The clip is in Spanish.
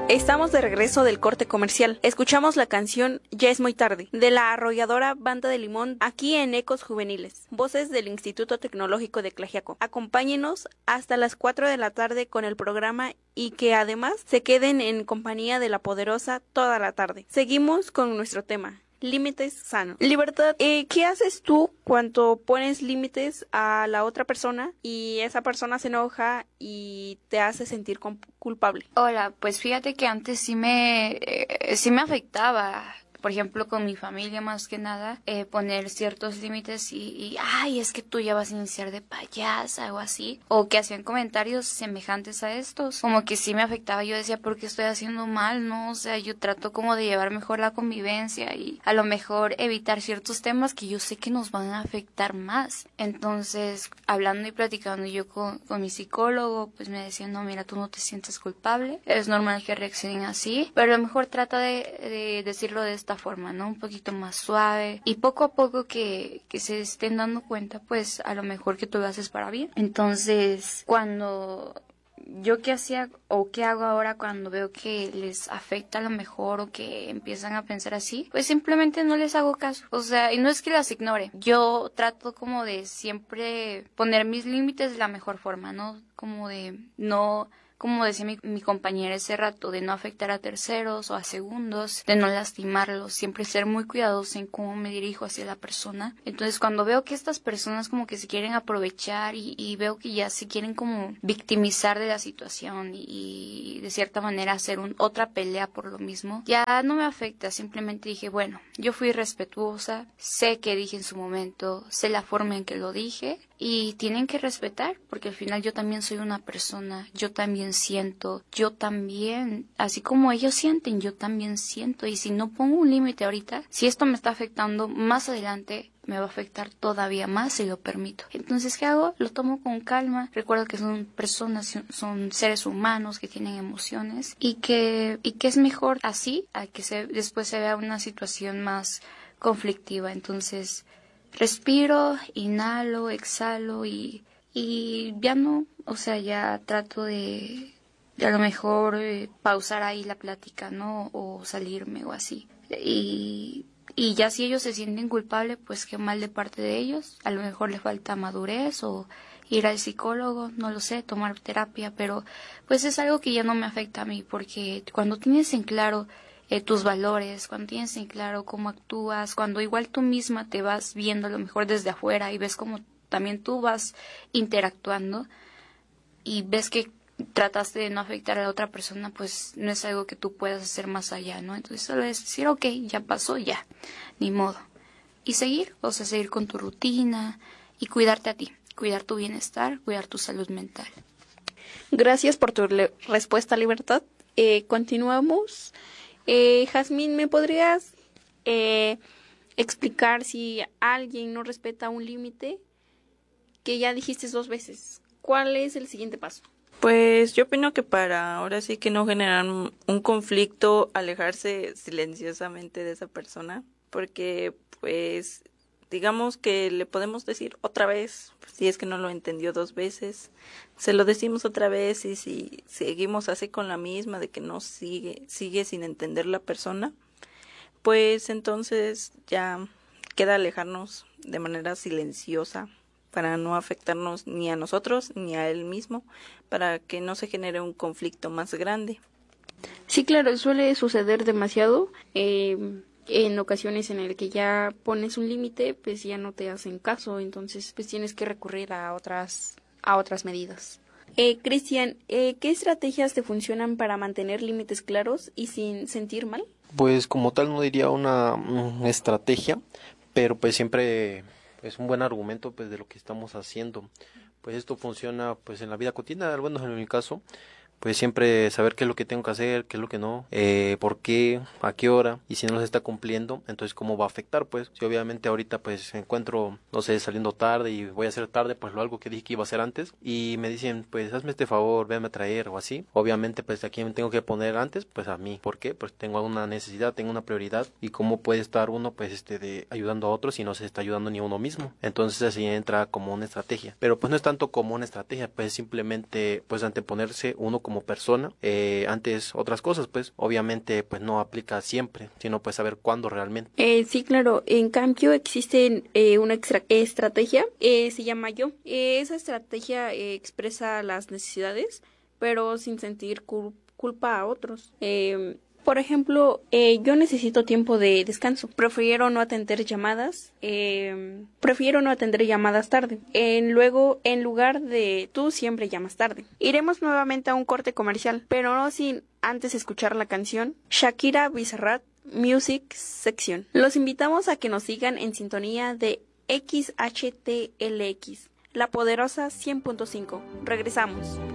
Estamos de regreso del corte comercial. Escuchamos la canción Ya es muy tarde, de la arrolladora Banda de Limón, aquí en Ecos Juveniles, voces del Instituto Tecnológico de Tlaxiaco. Acompáñenos hasta las 4 de la tarde con el programa y que además se queden en compañía de la Poderosa toda la tarde. Seguimos con nuestro tema. Límites sanos. Libertad, ¿qué haces tú cuando pones límites a la otra persona y esa persona se enoja y te hace sentir culpable? Hola, pues fíjate que antes sí me afectaba. Por ejemplo, con mi familia más que nada, poner ciertos límites ay, es que tú ya vas a iniciar de payasa o así, o que hacían comentarios semejantes a estos, como que sí me afectaba. Yo decía, ¿por qué estoy haciendo mal? No, o sea, yo trato como de llevar mejor la convivencia y a lo mejor evitar ciertos temas que yo sé que nos van a afectar más. Entonces, hablando y platicando yo con mi psicólogo, pues me decía, no, mira, tú no te sientes culpable, es normal que reaccionen así, pero a lo mejor trata de decirlo de esta forma, ¿no? Un poquito más suave y poco a poco que se estén dando cuenta, pues a lo mejor que tú lo haces para bien. Entonces, cuando yo qué hacía o qué hago ahora cuando veo que les afecta a lo mejor o que empiezan a pensar así, pues simplemente no les hago caso. O sea, y no es que las ignore. Yo trato como de siempre poner mis límites de la mejor forma, ¿no? Como de no, como decía mi compañera ese rato, de no afectar a terceros o a segundos, de no lastimarlos, siempre ser muy cuidadosa en cómo me dirijo hacia la persona. Entonces, cuando veo que estas personas como que se quieren aprovechar y veo que ya se quieren como victimizar de la situación y de cierta manera hacer otra pelea por lo mismo, ya no me afecta. Simplemente dije, bueno, yo fui respetuosa, sé que dije en su momento, sé la forma en que lo dije y tienen que respetar, porque al final yo también soy una persona, yo también siento, yo también, así como ellos sienten, yo también siento, y si no pongo un límite ahorita, si esto me está afectando más adelante, me va a afectar todavía más si lo permito. Entonces, ¿qué hago? Lo tomo con calma. Recuerdo que son personas, son seres humanos que tienen emociones y que es mejor así a que después se vea una situación más conflictiva. Entonces, respiro, inhalo, exhalo y ya no, o sea, ya trato de a lo mejor pausar ahí la plática, ¿no? O salirme o así. Y ya si ellos se sienten culpables, pues qué mal de parte de ellos. A lo mejor les falta madurez o ir al psicólogo, no lo sé, tomar terapia, pero pues es algo que ya no me afecta a mí, porque cuando tienes en claro tus valores, cuando tienes en claro cómo actúas, cuando igual tú misma te vas viendo a lo mejor desde afuera y ves cómo también tú vas interactuando y ves que trataste de no afectar a la otra persona, pues no es algo que tú puedas hacer más allá, ¿no? Entonces solo es decir, ok, ya pasó, ya, ni modo. Y seguir, o sea, seguir con tu rutina y cuidarte a ti, cuidar tu bienestar, cuidar tu salud mental. Gracias por tu respuesta, Libertad. Continuamos. Jazmín, ¿me podrías explicar si alguien no respeta un límite que ya dijiste 2 veces? ¿Cuál es el siguiente paso? Pues yo opino que para ahora sí que no generar un conflicto, alejarse silenciosamente de esa persona, porque pues digamos que le podemos decir otra vez, si es que no lo entendió 2 veces, se lo decimos otra vez, y si seguimos así con la misma de que no sigue sin entender la persona, pues entonces ya queda alejarnos de manera silenciosa para no afectarnos ni a nosotros ni a él mismo, para que no se genere un conflicto más grande. Sí, claro, suele suceder demasiado. En ocasiones en el que ya pones un límite, pues ya no te hacen caso, entonces pues tienes que recurrir a otras medidas. Cristian, ¿qué estrategias te funcionan para mantener límites claros y sin sentir mal? Pues como tal no diría una estrategia, pero pues siempre es un buen argumento pues de lo que estamos haciendo. Pues esto funciona pues en la vida cotidiana, al menos en mi caso, pues siempre saber qué es lo que tengo que hacer, qué es lo que no, por qué, a qué hora, y si no se está cumpliendo, entonces cómo va a afectar, pues. Si obviamente ahorita pues me encuentro, no sé, saliendo tarde y voy a hacer tarde pues lo algo que dije que iba a hacer antes, y me dicen pues hazme este favor, véame a traer o así, obviamente pues a quién tengo que poner antes, pues a mí. ¿Por qué? Pues tengo una necesidad, tengo una prioridad, y cómo puede estar uno pues de ayudando a otros si no se está ayudando ni a uno mismo. Entonces así entra como una estrategia, pero pues no es tanto como una estrategia, pues simplemente pues anteponerse uno como como persona. Antes otras cosas, pues obviamente pues no aplica siempre, sino pues saber cuándo realmente. Sí, claro. En cambio, existe una estrategia, se llama yo. Esa estrategia expresa las necesidades, pero sin sentir culpa a otros. Por ejemplo, yo necesito tiempo de descanso. Prefiero no atender llamadas. Prefiero no atender llamadas tarde. Luego, en lugar de tú siempre llamas tarde. Iremos nuevamente a un corte comercial, pero no sin antes escuchar la canción Shakira Bizarrap Music Section. Los invitamos a que nos sigan en sintonía de XHTLX, la poderosa 100.5. Regresamos.